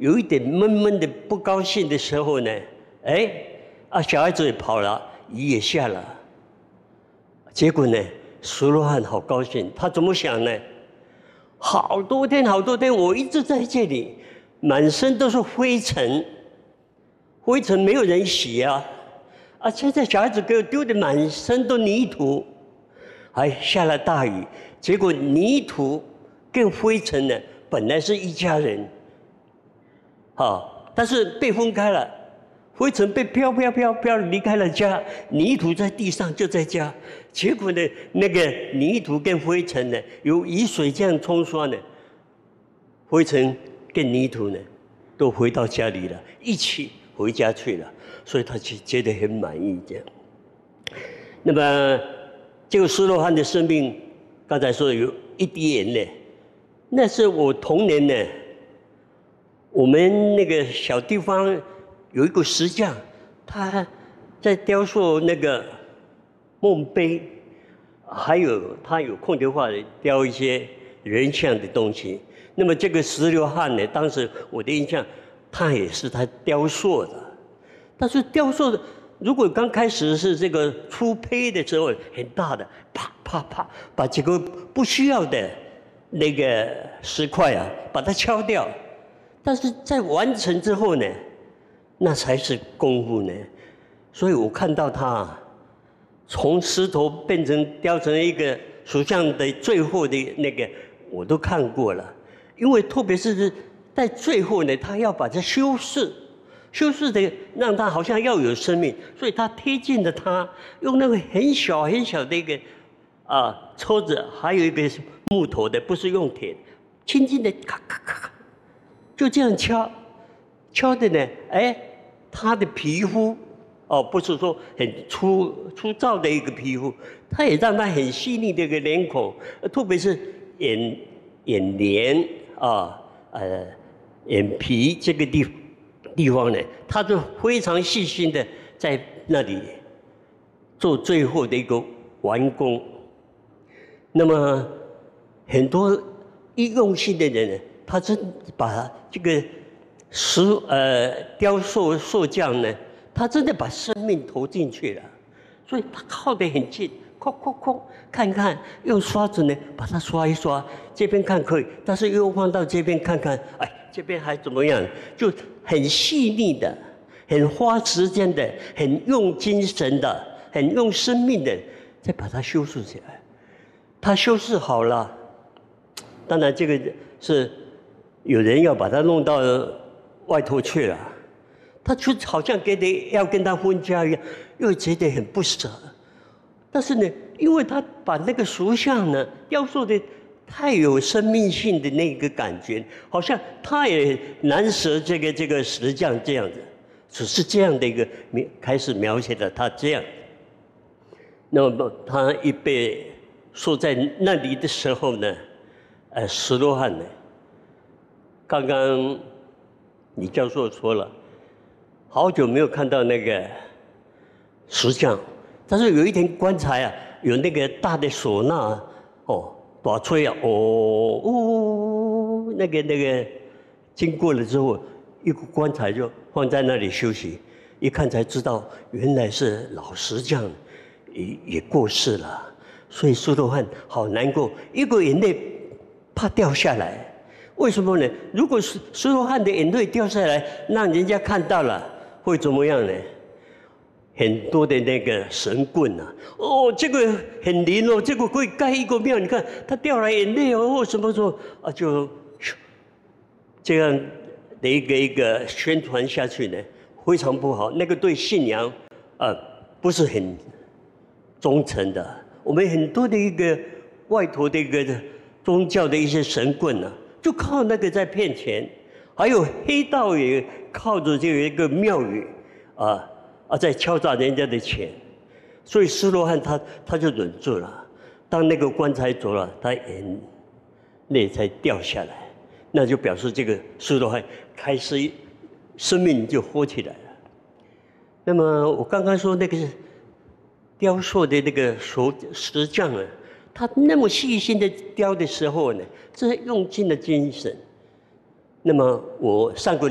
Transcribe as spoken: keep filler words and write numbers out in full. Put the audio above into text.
有一点闷闷的不高兴的时候呢，哎，啊，小孩子也跑了，雨也下了。结果呢，苏罗汉好高兴，他怎么想呢？好多天，好多天，我一直在这里，满身都是灰尘，灰尘没有人洗啊，啊，现在小孩子给我丢的满身都泥土，还下了大雨，结果泥土跟灰尘呢，本来是一家人，好，但是被分开了。灰尘被飘飘飘飘离开了家，泥土在地上就在家。结果呢，那个泥土跟灰尘呢，有雨水这样冲刷呢，灰尘跟泥土呢，都回到家里了，一起回家去了。所以他就觉得很满意这样。那么这个苏罗汉的生命，刚才说有一滴眼泪，那是我童年呢，我们那个小地方。有一个石匠，他在雕塑那个墓碑，还有他有空的话雕一些人像的东西。那么这个石榴汉呢，当时我的印象，他也是他雕塑的。但是雕塑的，如果刚开始是这个出胚的时候，很大的，啪啪啪，把这个不需要的那个石块啊，把它敲掉。但是在完成之后呢？那才是功夫呢，所以我看到他从石头变成雕成一个塑像的最后的那个，我都看过了。因为特别是在最后呢，他要把它修饰，修饰的让它好像要有生命，所以他贴近了它，用那个很小很小的一个啊抽子，还有一个木头的，不是用铁，轻轻的咔咔咔，就这样敲，敲的呢，哎。他的皮肤，哦，不是说很粗粗糙的一个皮肤，他也让他很细腻的一个脸孔，特别是眼眼帘啊，呃，眼皮这个地地方呢，他就非常细心的在那里做最后的一个完工。那么很多一用心的人呢，他真把这个。石呃雕塑塑匠呢，他真的把生命投进去了，所以他靠得很近，哐哐哐，看看，用刷子呢把它刷一刷，这边看可以，但是又放到这边看看，哎，这边还怎么样？就很细腻的，很花时间的，很用精神的，很用生命的，再把它修饰起来。他修饰好了，当然这个是有人要把它弄到。外头去了，他就好像跟他要跟他分家一样，又觉得很不舍。但是呢，因为他把那个塑像呢雕塑的太有生命性的那个感觉，好像他也难舍这个这个石匠这样子，只是这样的一个开始描写了他这样。那么他一被说在那里的时候呢，呃，石罗汉呢，刚刚。李教授说了，好久没有看到那个石像，但是有一天观察啊，有那个大的唢呐哦，大吹啊，哦哦，那个那个经过了之后，一个棺材就放在那里休息，一看才知道原来是老石匠也也过世了，所以苏罗汉好难过，一个眼泪怕掉下来。为什么呢？如果是苏罗汉的眼泪掉下来，让人家看到了，会怎么样呢？很多的那个神棍啊，哦，这个很灵哦，这个可以盖一个庙。你看他掉了眼泪哦，什么时候啊？就这样的一个一个宣传下去呢，非常不好。那个对信仰啊不是很忠诚的。我们很多的一个外头的一个宗教的一些神棍啊。就靠那个在骗钱，还有黑道也靠着这个一个庙宇，啊啊在敲诈人家的钱，所以斯罗汉他他就忍住了。当那个棺材走了，他眼泪才掉下来，那就表示这个斯罗汉开始生命就活起来了。那么我刚刚说那个雕塑的那个石石匠啊。他那么细心的雕的时候呢，这用尽了精神。那么我上个